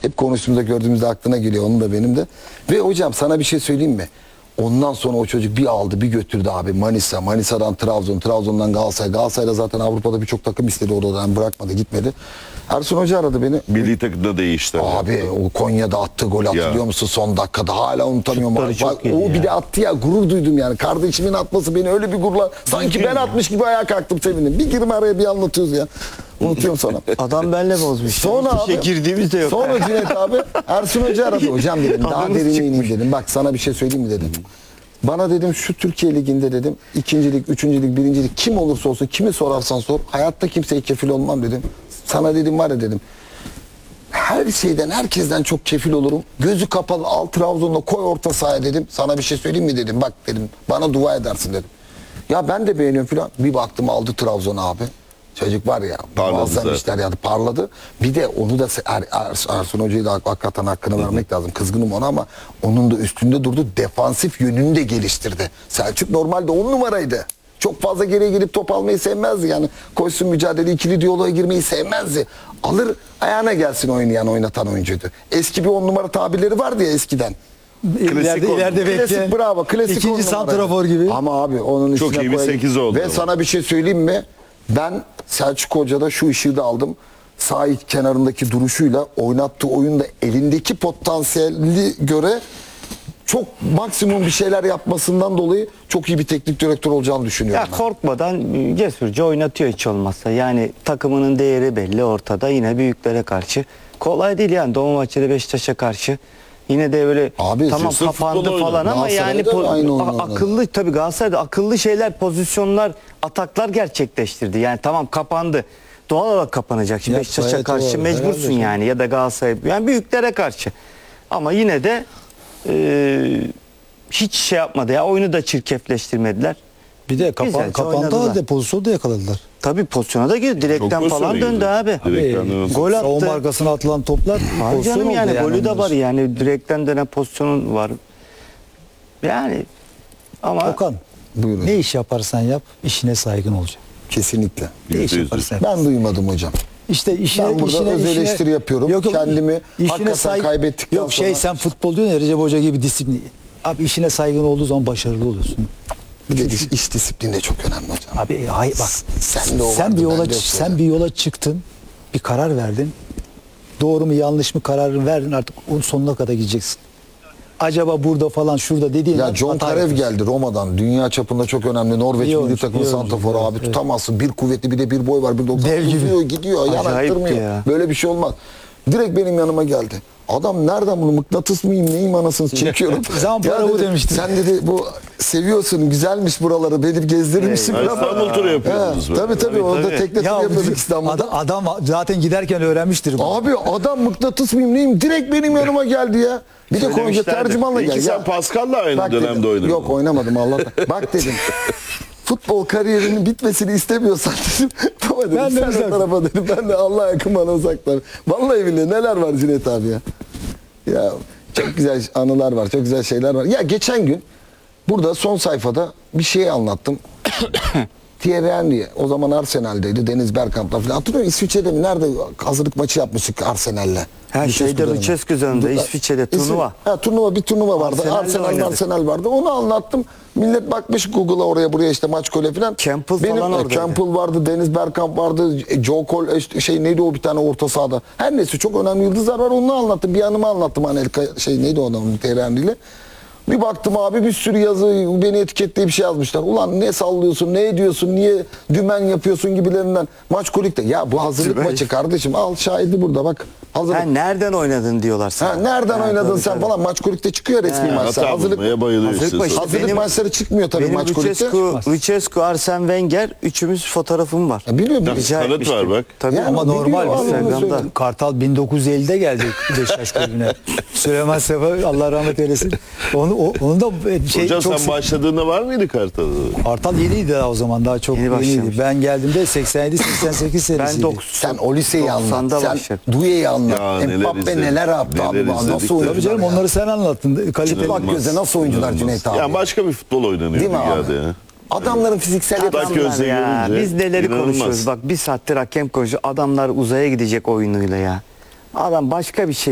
hep konuştuğumuzda gördüğümüzde aklına geliyor onun da benim de. Ve hocam sana bir şey söyleyeyim mi? Ondan sonra o çocuk bir aldı bir götürdü abi Manisa. Manisa'dan Trabzon, Trabzon'dan Galatasaray. Galatasaray'da zaten Avrupa'da birçok takım istedi oradan bırakmadı gitmedi. Ersun Hoca aradı beni. Milli takımda değişti. Abi o Konya'da attığı gol hatırlıyor musun son dakikada? Hala unutamıyorum. Abi. Bak, o bir de attı ya gurur duydum yani. Kardeşimin atması beni öyle bir gururla sanki ben atmış gibi ayağa kalktım sevindim. Bir girme araya bir anlatıyoruz ya. Unutuyorum sonra. Adam benle bozmuş. Sonra Hiçbir şey abi, girdiğimiz de yok. Sonra Cüneyt abi Ersun Hoca aradı. Hocam dedim daha Adamız derine çıkmış. ineyim dedim. Bak sana bir şey söyleyeyim mi dedim. Bana dedim şu Türkiye Ligi'nde dedim ikincilik, üçüncülük, birincilik kim olursa olsun kimi sorarsan sor. Hayatta kimseye kefil olmam dedim. Sana dedim var ya dedim. Her şeyden herkesten çok kefil olurum. Gözü kapalı al Trabzon'da koy orta sahaya dedim. Sana bir şey söyleyeyim mi dedim. Bak dedim bana dua edersin dedim. Ya ben de beğeniyorum filan. Bir baktım aldı Trabzon abi. Çocuk var ya Parladı muazzam zaten. işler yaptı parladı. Bir de onu da Ersun Hoca'yı da hakikaten hakkını vermek lazım. Kızgınım ona ama onun da üstünde durdu. Defansif yönünü de geliştirdi. Selçuk normalde 10 numaraydı. Çok fazla geriye gelip top almayı sevmezdi. Yani koşsun mücadele ikili diyaloğa girmeyi sevmezdi. Alır ayağına gelsin oynayan oynatan oyuncuydu. Eski bir 10 numara tabirleri vardı ya eskiden. İleride bekleyen. Klasik bravo. Klasik İkinci 10 numara. santrafor gibi. Ama abi onun Çok üstüne iyi bir koyayım. 8 oldu Ve ama. sana bir şey söyleyeyim mi? Ben Selçuk Hoca'da şu ışığı da aldım. Sağ iç kenarındaki duruşuyla oynattığı oyunda elindeki potansiyeli göre çok maksimum bir şeyler yapmasından dolayı çok iyi bir teknik direktör olacağını düşünüyorum. Ya ben. korkmadan cesurca oynatıyor hiç olmazsa. Yani takımının değeri belli ortada. Yine büyüklere karşı. Kolay değil yani Doğu maçları Beşiktaş'a karşı. Yine de böyle Abi, tamam cesur kapandı futbol falan ama yani Galatasaray'da aynı oyunu oynadı. akıllı tabii Galatasaray'da akıllı şeyler, pozisyonlar, ataklar gerçekleştirdi. Yani tamam kapandı. Doğal olarak kapanacak. Şimdi Ya, Beşiktaş'a gayet karşı doğru. mecbursun Herhalde. yani ya da Galatasaray yani büyüklere karşı. Ama yine de hiç şey yapmadı ya oyunu da çirkefleştirmediler. Bir de Güzelce kapandı oynadılar. halde pozisyonu da yakaladılar. Tabii pozisyona da girdi. Direkten Çok falan pozisyona döndü girdi. abi. Direkten döndü. Gol attı. Savunma arkasına atılan toplar Var pozisyon canım oldu yani golü de onlar. var yani direkten dönen pozisyonun var. Yani ama Okan, Buyurun. ne iş yaparsan yap işine saygın olacak. Kesinlikle. Ne iş %100. yaparsan yap. Ben duymadım hocam. İşte işine, Ben burada öz eleştiri yapıyorum. Kendimi hakikaten kaybettikten Yok şey sonra- sen futbol diyorsun ya Recep Hoca gibi disiplin. Abi işine saygın olduğu zaman başarılı oluyorsun. Bir de iş disiplini de çok önemli hocam. Abi hayır bak. Sen de o sen vardı, bir yola bende yok sen hocam. bir yola çıktın. Bir karar verdin. Doğru mu yanlış mı kararını verdin artık onun sonuna kadar gideceksin. Acaba burada falan şurada dediğin Ya John hata Karev yapıyorsun. geldi Roma'dan. Dünya çapında çok önemli. Norveç İyi milli oyuncu, takımı iyi santraforu oyuncu, abi. evet. Tutamazsın. Bir kuvvetli bir de bir boy var. 1.90. Dev gibi. Uzuyor gidiyor. Acayipti Yanaktırmıyor. ya. Böyle bir şey olmaz. Direkt benim yanıma geldi. Adam nereden bunu mıknatıs mıyım neyim anasını çekiyorum. Zaman para Ya bu dedi, demiştin. Sen dedi bu seviyorsun güzelmiş buraları. Beni gezdirir misin? Ha, biraz? İstanbul turu yapıyordunuz böyle. Tabii orada tabii. tekne turu yapıyorduk İstanbul'da. adam zaten giderken öğrenmiştir. bu. Abi adam mıknatıs mıyım neyim? Direkt benim yanıma geldi ya. Bir de konuca Söylemişlerdi. tercümanla Peki geldi. sen Ya. Pascal'la aynı Bak dönemde dedim, oynadın. yok oynamadım Allah'tan. Bak dedim. Futbol kariyerinin bitmesini istemiyorsan dedim. Baba dedim Ben de sen uzak. o tarafa dedim. Ben de Allah'a yakın bana uzaklar. Vallahi billahi neler var Cüneyt abi ya. Ya çok güzel anılar var. Çok güzel şeyler var. Ya geçen gün burada son sayfada bir şey anlattım. Thierry Henry o zaman Arsenal'deydi. Deniz Bergkamp'la falan. Hatırlıyor musun? İsviçre'de mi? Nerede hazırlık maçı yapmıştık Arsenal'le. her şeyde dönemi. Lucescu döneminde İsviçre'de turnuva. Bir turnuva vardı. Arsenal'le Arsenal vardı. Onu anlattım. Millet bakmış Google'a oraya buraya işte maç golü falan. Campbell falan oradaydı. Campbell vardı, Deniz Bergkamp vardı, Joe Cole neydi o bir tane orta sahada. Her neyse çok önemli yıldızlar var. Onu anlattım. Bir anımı anlattım Anelka neydi o adamın Thierry Henry'yle. Bir baktım abi bir sürü yazı beni etiketleyip bir şey yazmışlar. Ulan ne sallıyorsun, ne ediyorsun, niye dümen yapıyorsun gibilerinden. Maç kolikte. Ya bu hazırlık Dümen. maçı kardeşim. Al şahidi burada bak. Hazırlık. Ha, nereden oynadın diyorlar sana. Ha, nereden oynadın tabii, sen tabii. falan maç kulüpte çıkıyor resmi maçlar. Hata bulmaya bayılıyor hazırlık işte. başı. Hazırlık Benim- maçları çıkmıyor tabii Benim maç kulüpte. Lucescu, Arsene Wenger üçümüz fotoğrafım var. Ya biliyorum. Ya, Rica kanıt etmiştim. var bak. Tabii Yani Ama biliyor, normal. abi, onu Instagram'da. söyleyeyim. Kartal 1950'de geldi Beşiktaş kulübüne. Süleyman Sefa Allah rahmet eylesin. Onu da şey Hocam çok sen başladığında var mıydı Kartal'da? Kartal yeniydi daha o zaman daha çok Yeni yeniydi. başlamış. Ben geldiğimde 87-88 senesiydi. Ben Sen o liseyi anlat. 90'da Sen başladım. Duye'yi anlat. Ya, neler Mbappe izledik. neler yaptı abi. Neler Nasıl izledik de. oyuncular Tabii canım ya. onları sen anlattın. Kaliteli. Çıplak gözle nasıl oyuncular Cüneyt abi. Ya başka bir futbol oynanıyor Değil mi abi? dünyada ya. Adamların fiziksel Bak yapısı. gözle Ya, görünce biz neleri inanılmaz. konuşuyoruz. Bak bir saattir hakem konuşuyor. Adamlar uzaya gidecek oyunuyla ya. Adam başka bir şey.